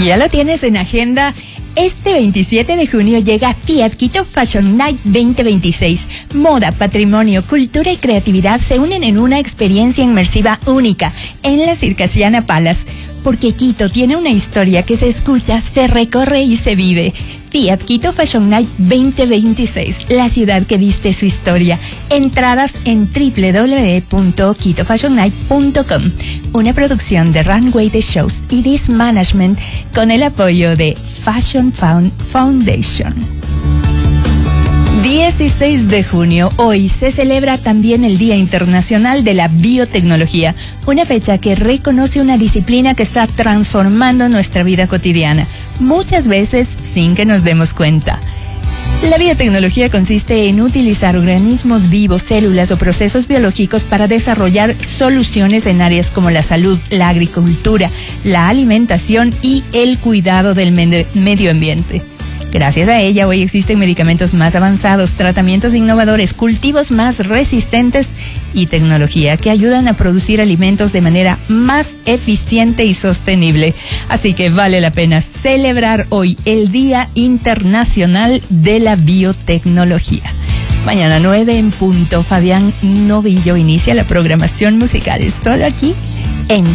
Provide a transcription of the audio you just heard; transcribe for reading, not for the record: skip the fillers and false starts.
Ya lo tienes en agenda. Este 27 de junio llega Fiat Quito Fashion Night 2026. Moda, patrimonio, cultura y creatividad se unen en una experiencia inmersiva única en la Circasiana Palace. Porque Quito tiene una historia que se escucha, se recorre y se vive. Fiat Quito Fashion Night 2026, la ciudad que viste su historia. Entradas en www.quitofashionnight.com. Una producción de Runway The Shows y This Management con el apoyo de Fashion Foundation. 16 de junio, hoy se celebra también el Día Internacional de la Biotecnología, una fecha que reconoce una disciplina que está transformando nuestra vida cotidiana, muchas veces sin que nos demos cuenta. La biotecnología consiste en utilizar organismos vivos, células o procesos biológicos para desarrollar soluciones en áreas como la salud, la agricultura, la alimentación y el cuidado del medio ambiente. Gracias a ella, hoy existen medicamentos más avanzados, tratamientos innovadores, cultivos más resistentes y tecnología que ayudan a producir alimentos de manera más eficiente y sostenible. Así que vale la pena celebrar hoy el Día Internacional de la Biotecnología. Mañana 9 en punto, Fabián Novillo inicia la programación musical solo aquí en